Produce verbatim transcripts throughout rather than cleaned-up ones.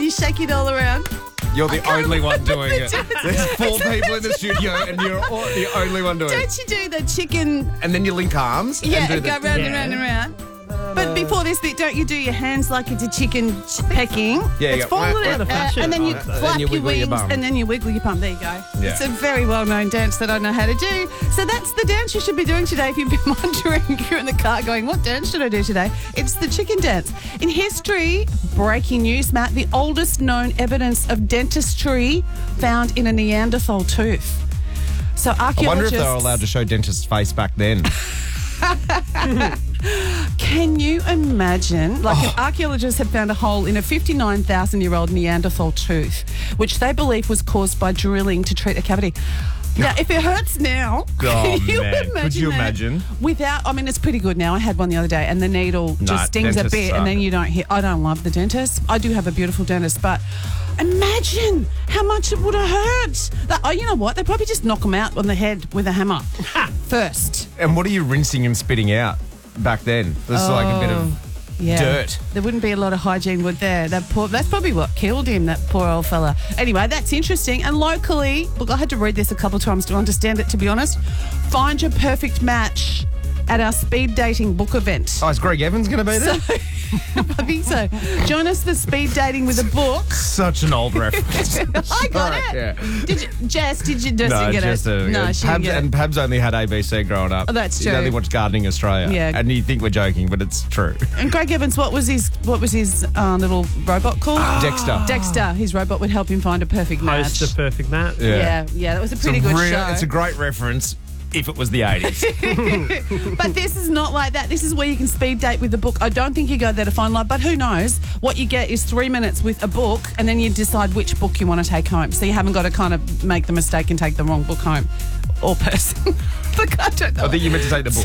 you shake it all around. You're the only one doing it. There's four people in the studio and you're all, the only one doing it. Don't you do the chicken? And then you link arms. Yeah, and do and go the, round yeah. and round and round. But before this bit, don't you do your hands like it's a chicken pecking? Yeah, you It's go, fallen wah, out of wah, fashion. And then you Oh, clap then you your wiggle your wings bum. and then you wiggle your bum. There you go. Yeah. It's a very well-known dance that I know how to do. So that's the dance you should be doing today if you've been wondering, you're in the car going, what dance should I do today? It's the chicken dance. In history, breaking news, Matt, the oldest known evidence of dentistry found in a Neanderthal tooth. So I archaeologists... wonder if they were allowed to show dentist's face back then. Can you imagine? Like, Oh. archaeologists have found a hole in a fifty-nine thousand year old Neanderthal tooth, which they believe was caused by drilling to treat a cavity. Now, if it hurts now, Oh, can you man. imagine Could you that? imagine? Without, I mean, it's pretty good now. I had one the other day, and the needle No, just stings a dentists bit, suck. and then you don't hear. I don't love the dentist. I do have a beautiful dentist, but imagine how much it would have hurt. That, oh, you know what? They probably just knock them out on the head with a hammer first. And what are you rinsing and spitting out back then? This is like a bit of Yeah. dirt. There wouldn't be a lot of hygiene would there. That poor, that's probably what killed him, that poor old fella. Anyway, that's interesting. And locally, look, I had to read this a couple of times to understand it, to be honest. Find your perfect match at our speed dating book event. Oh, is Greg Evans going to be there? I think so. Join us for speed dating with a book. Such an old reference. I got Sorry, it. yeah. Did you, Jess, did you just No, get just it? a, no, yeah. she didn't Pabs, get and it. Pabs only had A B C growing up. Oh, that's He true. only watched Gardening Australia. Yeah. And you think we're joking, but it's true. And Greg Evans, what was his what was his uh, little robot called? Dexter. Dexter. His robot would help him find a perfect match. Host a perfect match. Yeah, yeah, that was a pretty it's a good real- show. It's a great reference if it was the eighties. But this is not like that. This is where you can speed date with the book. I don't think you go there to find love, but who knows? What you get is three minutes with a book, and then you decide which book you want to take home. So you haven't got to kind of make the mistake and take the wrong book home. Or person. Look, I don't know. I think you meant to take the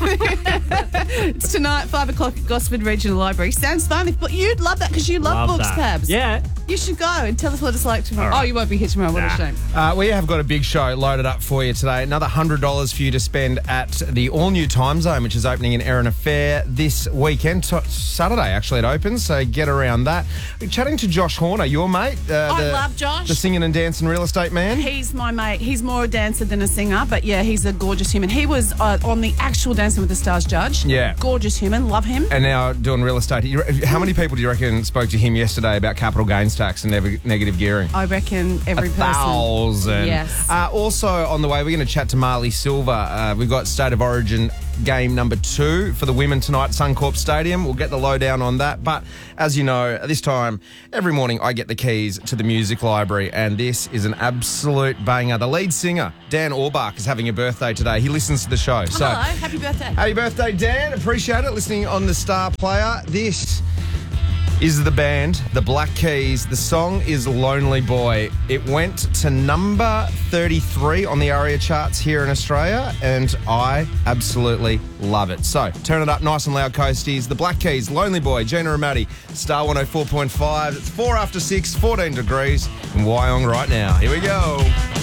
book. It's tonight, five o'clock at Gosford Regional Library. Sounds fun, but you'd love that because you love, Love books, that. Pabs. Yeah. You should go and tell us what it's like tomorrow. All right. Oh, you won't be here tomorrow. What a shame. Uh, we have got a big show loaded up for you today. Another one hundred dollars for you to spend at the all-new Time Zone, which is opening in Erina Fair this weekend. T- Saturday, actually, it opens, so get around that. We're chatting to Josh Horner, your mate. Uh, I the, love Josh. The singing and dancing real estate man. He's my mate. He's more a dancer than a singer, but yeah, he's a gorgeous human. He was uh, on the actual Dancing with the Stars judge. Yeah. Gorgeous human. Love him. And now doing real estate. You re- How many people do you reckon spoke to him yesterday about capital gains tax and nev- negative gearing? I reckon every A person. thousand. Yes. Uh, also on the way, we're going to chat to Marley Silva. Uh, we've got State of Origin game number two for the women tonight at Suncorp Stadium. We'll get the lowdown on that. But as you know, at this time, every morning I get the keys to the music library, and this is an absolute banger. The lead singer, Dan Orbach, is having a birthday today. He listens to the show. So, Hello. Happy birthday. happy birthday, Dan. Appreciate it. Listening on the Star Player. This is the band, the Black Keys. The song is Lonely Boy. It went to number thirty-three on the ARIA charts here in Australia, and I absolutely love it. So, turn it up nice and loud, coasties. The Black Keys, Lonely Boy, Gina and Maddie, Star one oh four point five. It's four after six, fourteen degrees in Wyong right now. Here we go.